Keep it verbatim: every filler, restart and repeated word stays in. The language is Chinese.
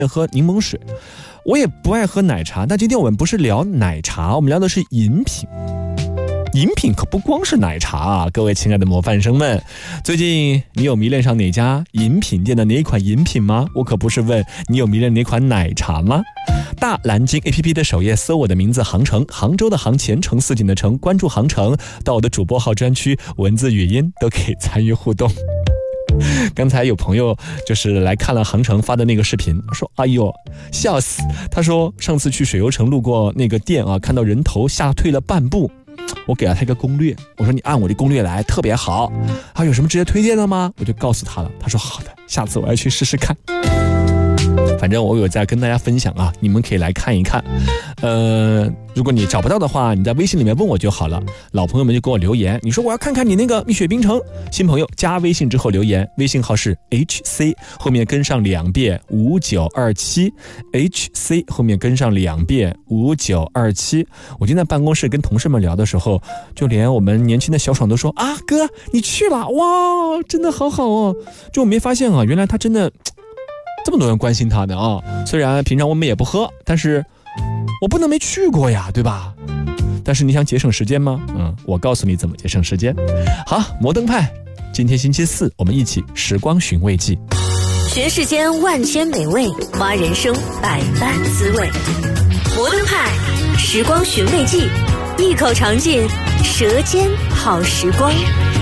喝柠檬水，我也不爱喝奶茶。但今天我们不是聊奶茶，我们聊的是饮品。饮品可不光是奶茶啊，各位亲爱的模范生们，最近你有迷恋上哪家饮品店的哪一款饮品吗？我可不是问你有迷恋哪款奶茶吗？大蓝鲸 A P P 的首页搜我的名字航程，杭州的杭，前程似锦的程，关注航程，到我的主播号专区，文字语音都可以参与互动。刚才有朋友就是来看了航程发的那个视频，说哎呦笑死，他说上次去水游城路过那个店啊，看到人头吓退了半步，我给了他一个攻略，我说你按我的攻略来特别好，他有什么直接推荐的吗？我就告诉他了，他说好的，下次我要去试试看。反正我有在跟大家分享啊，你们可以来看一看。呃，如果你找不到的话，你在微信里面问我就好了。老朋友们就给我留言，你说我要看看你那个蜜雪冰城。新朋友加微信之后留言，微信号是 H C 后面跟上两遍五九二七 H C 后面跟上两遍五九二七。我今天在办公室跟同事们聊的时候，就连我们年轻的小爽都说啊哥你去了，哇真的好好哦。就我没发现啊，原来他真的这么多人关心他的啊！虽然平常我们也不喝，但是我不能没去过呀，对吧？但是你想节省时间吗？嗯，我告诉你怎么节省时间。好，摩登派，今天星期四，我们一起时光寻味记， 学世间万千美味，花人生百般滋味。摩登派，时光寻味记，一口尝尽舌尖好时光。